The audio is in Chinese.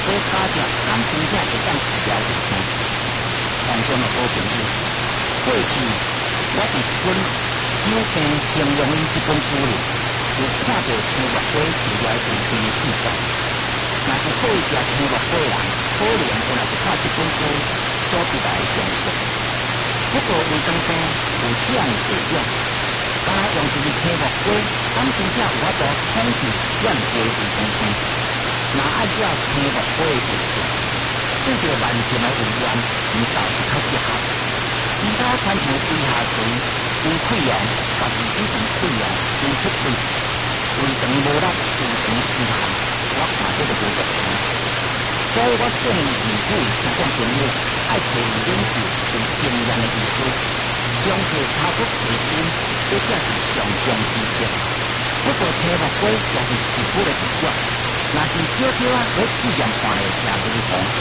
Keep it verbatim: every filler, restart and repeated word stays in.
果加上感情者会当治疗治病。同中的好朋友，过去我伫一本酒病形容因这本书里，有看到青木瓜治疗治病的记载。若是好食青木瓜人，可能就若是靠这本书所得来的享受。不过胃肠病有这样的作用，敢若用一个青木瓜，咱真正有法度控制怨气胃肠病。若按照青木瓜的特性，对着慢性的胃炎，味道是较适合。其他产品胃下垂、胃溃疡、甲胃组织溃疡、胃出血、胃肠无力、胃肠失衡，我看这个无足成。所以我建议民妇听众朋友爱找有认识、有经验的医师，详细查出病因，或者是上将之策。不过青木瓜也是食补的一种，若是少少啊，要试验看的也无妨。